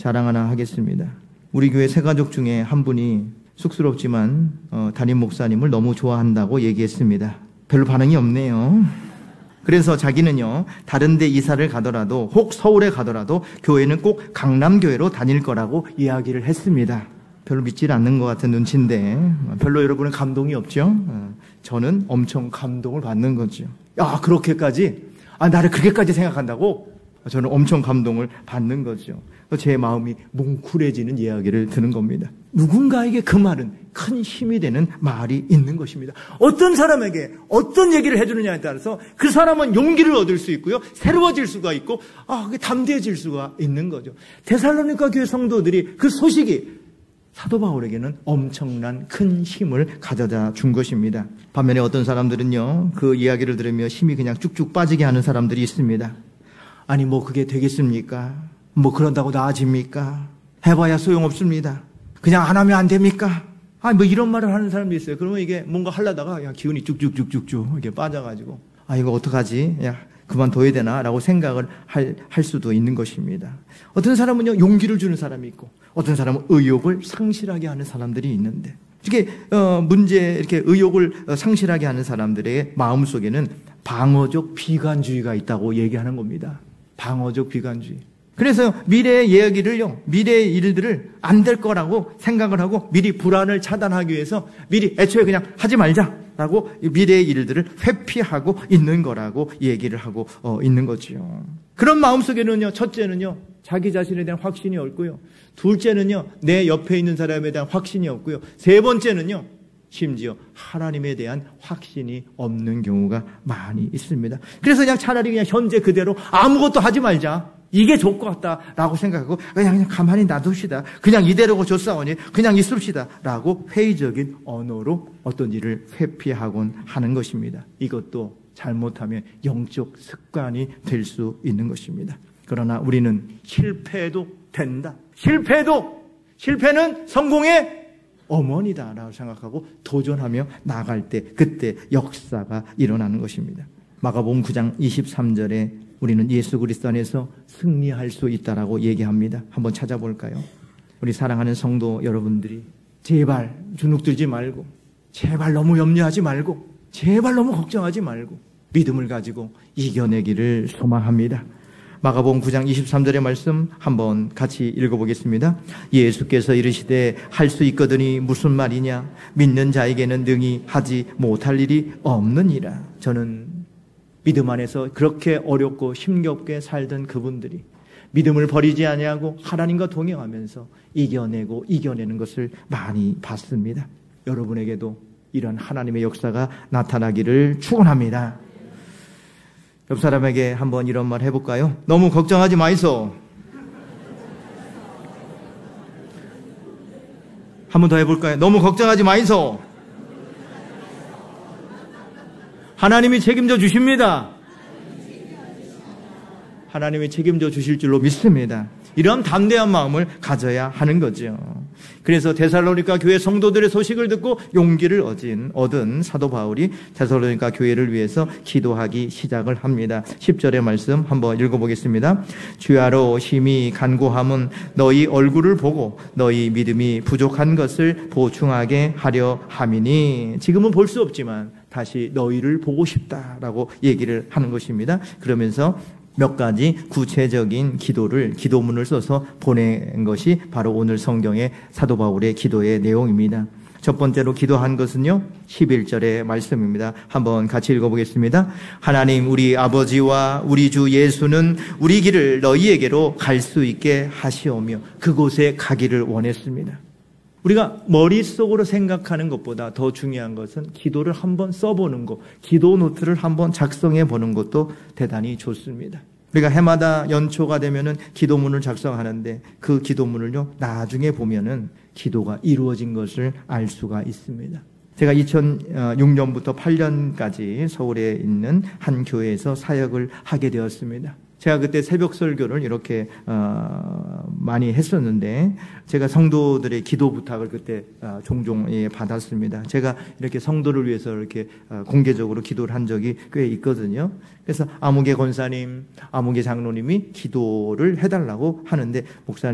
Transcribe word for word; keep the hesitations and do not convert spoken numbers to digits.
자랑 하나 하겠습니다. 우리 교회 세 가족 중에 한 분이 쑥스럽지만 어, 담임 목사님을 너무 좋아한다고 얘기했습니다. 별로 반응이 없네요. 그래서 자기는요, 다른 데 이사를 가더라도, 혹 서울에 가더라도 교회는 꼭 강남교회로 다닐 거라고 이야기를 했습니다. 별로 믿질 않는 것 같은 눈치인데 별로 여러분은 감동이 없죠? 저는 엄청 감동을 받는 거죠. 야, 그렇게까지? 아, 나를 그렇게까지 생각한다고? 저는 엄청 감동을 받는 거죠. 제 마음이 뭉클해지는 이야기를 듣는 겁니다. 누군가에게 그 말은 큰 힘이 되는 말이 있는 것입니다. 어떤 사람에게 어떤 얘기를 해주느냐에 따라서 그 사람은 용기를 얻을 수 있고요, 새로워질 수가 있고, 아, 담대해질 수가 있는 거죠. 데살로니가 교회 성도들이 그 소식이 사도 바울에게는 엄청난 큰 힘을 가져다 준 것입니다. 반면에 어떤 사람들은요, 그 이야기를 들으며 힘이 그냥 쭉쭉 빠지게 하는 사람들이 있습니다. 아니, 뭐 그게 되겠습니까? 뭐 그런다고 나아집니까? 해봐야 소용없습니다. 그냥 안 하면 안 됩니까? 아, 뭐 이런 말을 하는 사람도 있어요. 그러면 이게 뭔가 하려다가 그냥 기운이 쭉쭉쭉쭉쭉 이렇게 빠져가지고, 아, 이거 어떡하지? 야, 그만둬야 되나? 라고 생각을 할, 할 수도 있는 것입니다. 어떤 사람은요, 용기를 주는 사람이 있고, 어떤 사람은 의욕을 상실하게 하는 사람들이 있는데, 이게, 어, 문제, 이렇게 의욕을 상실하게 하는 사람들의 마음 속에는 방어적 비관주의가 있다고 얘기하는 겁니다. 방어적 비관주의. 그래서 미래의 이야기를요, 미래의 일들을 안 될 거라고 생각을 하고 미리 불안을 차단하기 위해서 미리 애초에 그냥 하지 말자라고 미래의 일들을 회피하고 있는 거라고 얘기를 하고 어, 있는 거지요. 그런 마음속에는요, 첫째는요, 자기 자신에 대한 확신이 없고요, 둘째는요, 내 옆에 있는 사람에 대한 확신이 없고요, 세 번째는요, 심지어 하나님에 대한 확신이 없는 경우가 많이 있습니다. 그래서 그냥 차라리 그냥 현재 그대로 아무것도 하지 말자, 이게 좋을 것 같다라고 생각하고 그냥, 그냥 가만히 놔둡시다, 그냥 이대로고 좋사오니 그냥 있읍시다 라고 회의적인 언어로 어떤 일을 회피하곤 하는 것입니다. 이것도 잘못하면 영적 습관이 될 수 있는 것입니다. 그러나 우리는 실패해도 된다, 실패해도, 실패는 성공의 어머니다라고 생각하고 도전하며 나갈 때, 그때 역사가 일어나는 것입니다. 마가복음 구 장 이십삼 절에 우리는 예수 그리스도 안에서 승리할 수 있다라고 얘기합니다. 한번 찾아볼까요? 우리 사랑하는 성도 여러분들이 제발 주눅들지 말고, 제발 너무 염려하지 말고, 제발 너무 걱정하지 말고 믿음을 가지고 이겨내기를 소망합니다. 마가복음 구 장 이십삼 절의 말씀 한번 같이 읽어보겠습니다. 예수께서 이르시되 할 수 있거든이 무슨 말이냐? 믿는 자에게는 능히 하지 못할 일이 없느니라. 저는 믿음 안에서 그렇게 어렵고 힘겹게 살던 그분들이 믿음을 버리지 아니하고 하나님과 동행하면서 이겨내고 이겨내는 것을 많이 봤습니다. 여러분에게도 이런 하나님의 역사가 나타나기를 축원합니다. 옆 사람에게 한번 이런 말 해볼까요? 너무 걱정하지 마이소. 한 번 더 해볼까요? 너무 걱정하지 마이소. 하나님이 책임져 주십니다. 하나님이 책임져 주실 줄로 믿습니다. 이런 담대한 마음을 가져야 하는 거죠. 그래서 데살로니가 교회 성도들의 소식을 듣고 용기를 얻은, 얻은 사도 바울이 데살로니가 교회를 위해서 기도하기 시작을 합니다. 십 절의 말씀 한번 읽어보겠습니다. 주야로 심히 간구함은 너희 얼굴을 보고 너희 믿음이 부족한 것을 보충하게 하려 함이니. 지금은 볼 수 없지만 다시 너희를 보고 싶다라고 얘기를 하는 것입니다. 그러면서 몇 가지 구체적인 기도를, 기도문을 써서 보낸 것이 바로 오늘 성경의 사도 바울의 기도의 내용입니다. 첫 번째로 기도한 것은요, 십일 절의 말씀입니다. 한번 같이 읽어보겠습니다. 하나님, 우리 아버지와 우리 주 예수는 우리 길을 너희에게로 갈 수 있게 하시오며 그곳에 가기를 원했습니다. 우리가 머릿속으로 생각하는 것보다 더 중요한 것은 기도를 한번 써보는 것, 기도 노트를 한번 작성해 보는 것도 대단히 좋습니다. 우리가 해마다 연초가 되면은 기도문을 작성하는데 그 기도문을요, 나중에 보면은 기도가 이루어진 것을 알 수가 있습니다. 제가 이천육 년부터 팔 년까지 서울에 있는 한 교회에서 사역을 하게 되었습니다. 제가 그때 새벽 설교를 이렇게 어, 많이 했었는데 제가 성도들의 기도 부탁을 그때 어, 종종 예, 받았습니다. 제가 이렇게 성도를 위해서 이렇게 어, 공개적으로 기도를 한 적이 꽤 있거든요. 그래서 아무개 권사님, 아무개 장로님이 기도를 해달라고 하는데 목사님